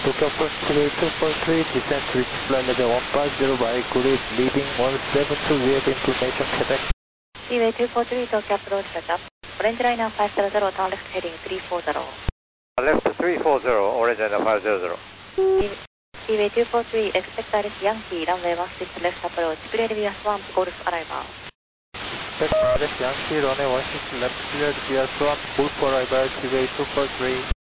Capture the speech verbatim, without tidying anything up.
Tokyo Approach Seaway two four three, descent to reach flight level one five zero by grid, leading one seven two, we have information, Quebec. Seaway two four three, Tokyo Approach, touch up. Orange liner five zero zero, turn left heading three four zero. Left three four zero, orange liner five zero zero. Seaway two four three, expect Alice Yankee, runway one six left approach, cleared via Swamp, Golf arrival. Expect Alice Yankee, runway one six left, cleared via Swamp, Golf arrival, Seaway two four three.